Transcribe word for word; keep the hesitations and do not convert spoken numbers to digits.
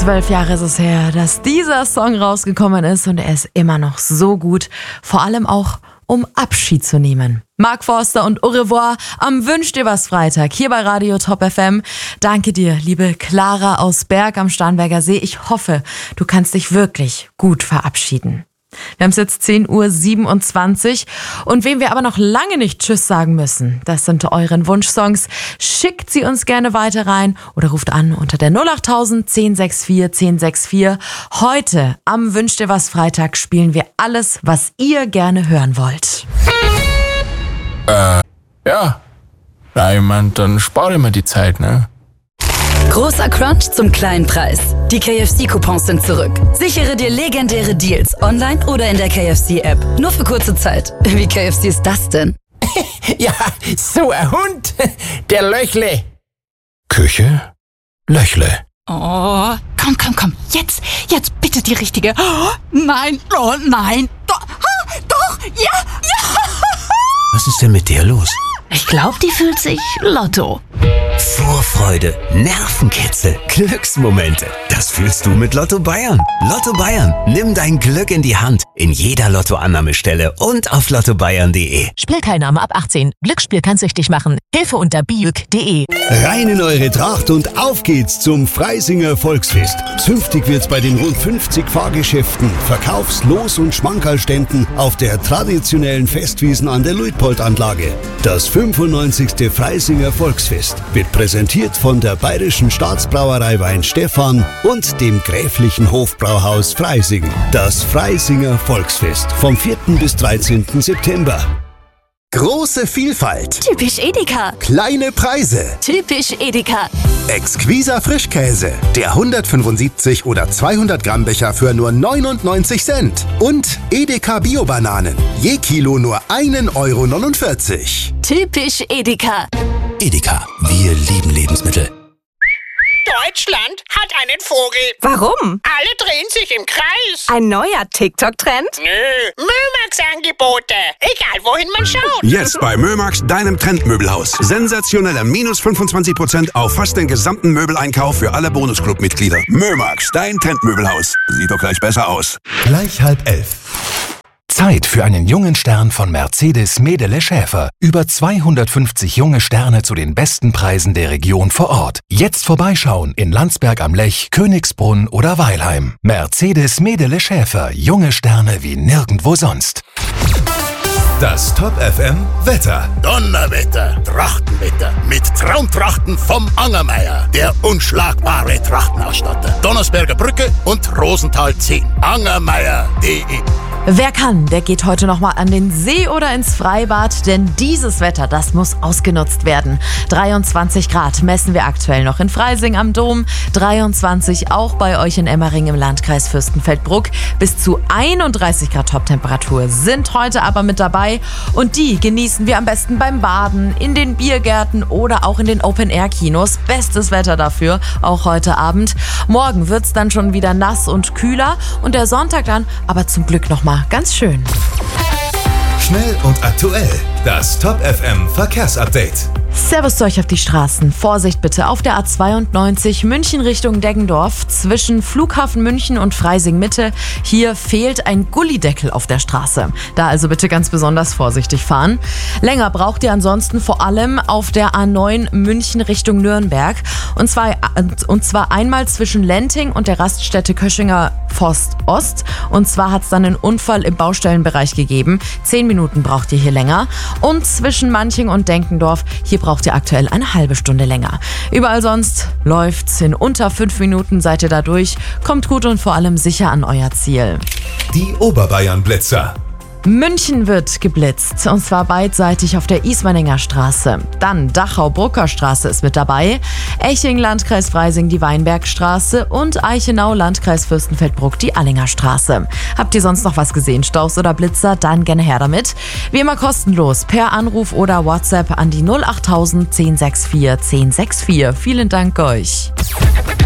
Zwölf Jahre ist es her, dass dieser Song rausgekommen ist und er ist immer noch so gut. Vor allem auch, um Abschied zu nehmen. Mark Forster und Au revoir am Wünsch dir was Freitag hier bei Radio Top F M. Danke dir, liebe Clara aus Berg am Starnberger See. Ich hoffe, du kannst dich wirklich gut verabschieden. Wir haben es jetzt zehn Uhr siebenundzwanzig und wem wir aber noch lange nicht Tschüss sagen müssen, das sind euren Wunschsongs. Schickt sie uns gerne weiter rein oder ruft an unter der null acht tausend zehn sechs vier zehn sechs vier. Heute am Wünsch dir was Freitag spielen wir alles, was ihr gerne hören wollt. Äh, ja. Ja, ich mein, dann spare ich mir die Zeit, ne? Großer Crunch zum kleinen Preis. Die K F C-Coupons sind zurück. Sichere dir legendäre Deals online oder in der K F C-App. Nur für kurze Zeit. Wie K F C ist das denn? Ja, so ein Hund. Der Löchle. Küche? Löchle. Oh, komm, komm, komm. Jetzt, jetzt bitte die richtige. Oh, nein, oh nein. Doch, ah, doch, ja, ja. Was ist denn mit der los? Ich glaube, die fühlt sich Lotto. Vorfreude, Nervenkitzel, Glücksmomente. Das fühlst du mit Lotto Bayern. Lotto Bayern. Nimm dein Glück in die Hand. In jeder Lottoannahmestelle und auf lotto bayern punkt de. Spielteilnahme ab achtzehn. Glücksspiel kann süchtig machen. Hilfe unter biuk punkt de. Rein in eure Tracht und auf geht's zum Freisinger Volksfest. Zünftig wird's bei den rund fünfzig Fahrgeschäften, Verkaufs-, Los- und Schmankerlständen auf der traditionellen Festwiesen an der Luitpold-Anlage. Das fünfundneunzigste Freisinger Volksfest wird präsentiert von der Bayerischen Staatsbrauerei Weinstefan und dem Gräflichen Hofbrauhaus Freising. Das Freisinger Volksfest vom vierten bis dreizehnten September. Große Vielfalt. Typisch Edeka. Kleine Preise. Typisch Edeka. Exquiser Frischkäse. Der hundertfünfundsiebzig oder zweihundert Gramm Becher für nur neunundneunzig Cent. Und Edeka Bio-Bananen. Je Kilo nur ein Euro neunundvierzig. Typisch Edeka. Edeka. Wir lieben Lebensmittel. Deutschland hat einen Vogel. Warum? Alle drehen sich im Kreis. Ein neuer TikTok-Trend? Nö, Mömax-Angebote. Egal, wohin man schaut. Jetzt bei Mömax, deinem Trendmöbelhaus. Sensationeller minus fünfundzwanzig Prozent auf fast den gesamten Möbeleinkauf für alle Bonusclub-Mitglieder. Mömax, dein Trendmöbelhaus. Sieht doch gleich besser aus. Gleich halb elf. Zeit für einen jungen Stern von Mercedes Medele Schäfer. Über zweihundertfünfzig junge Sterne zu den besten Preisen der Region vor Ort. Jetzt vorbeischauen in Landsberg am Lech, Königsbrunn oder Weilheim. Mercedes Medele Schäfer. Junge Sterne wie nirgendwo sonst. Das Top F M Wetter. Donnerwetter, Trachtenwetter. Mit Traumtrachten vom Angermeier. Der unschlagbare Trachtenausstatter. Donnersberger Brücke und Rosenthal zehn. Angermeier punkt de. Wer kann, der geht heute nochmal an den See oder ins Freibad, denn dieses Wetter, das muss ausgenutzt werden. dreiundzwanzig Grad messen wir aktuell noch in Freising am Dom, dreiundzwanzig auch bei euch in Emmering im Landkreis Fürstenfeldbruck. Bis zu einunddreißig Grad Toptemperatur sind heute aber mit dabei und die genießen wir am besten beim Baden, in den Biergärten oder auch in den Open-Air-Kinos. Bestes Wetter dafür, auch heute Abend. Morgen wird's dann schon wieder nass und kühler und der Sonntag dann aber zum Glück nochmal ganz schön. Schnell und aktuell. Das Top F M Verkehrsupdate. Servus zu euch auf die Straßen. Vorsicht bitte auf der A zweiundneunzig München Richtung Deggendorf zwischen Flughafen München und Freising Mitte. Hier fehlt ein Gullideckel auf der Straße. Da also bitte ganz besonders vorsichtig fahren. Länger braucht ihr ansonsten vor allem auf der A neun München Richtung Nürnberg. Und zwar, und zwar einmal zwischen Lenting und der Raststätte Köschinger Forst Ost. Und zwar hat es dann einen Unfall im Baustellenbereich gegeben. Zehn Minuten braucht ihr hier länger. Und zwischen Manching und Denkendorf, hier braucht ihr aktuell eine halbe Stunde länger. Überall sonst läuft's. In unter fünf Minuten seid ihr da durch. Kommt gut und vor allem sicher an euer Ziel. Die Oberbayern-Blitzer. München wird geblitzt, und zwar beidseitig auf der Ismaninger Straße. Dann Dachau-Brucker Straße ist mit dabei, Eching, Landkreis Freising, die Weinbergstraße und Eichenau, Landkreis Fürstenfeldbruck, die Allinger Straße. Habt ihr sonst noch was gesehen, Staus oder Blitzer? Dann gerne her damit. Wie immer kostenlos, per Anruf oder WhatsApp an die null acht tausend zehn sechs vier zehn sechs vier. Vielen Dank euch.